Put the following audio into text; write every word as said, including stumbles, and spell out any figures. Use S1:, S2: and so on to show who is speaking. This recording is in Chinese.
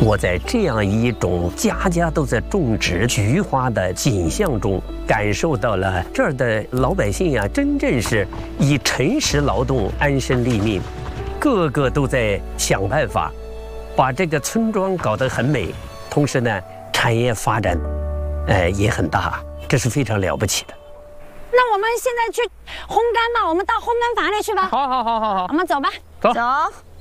S1: 我在这样一种家家都在种植菊花的景象中，感受到了这儿的老百姓呀、啊，真正是以诚实劳动安身立命，个个都在想办法，把这个村庄搞得很美，同时呢，产业发展，呃，也很大，这是非常了不起的。
S2: 那我们现在去烘干吧，我们到烘干房里去吧。
S1: 好好好好好，
S2: 我们走吧，
S1: 走。
S2: 走。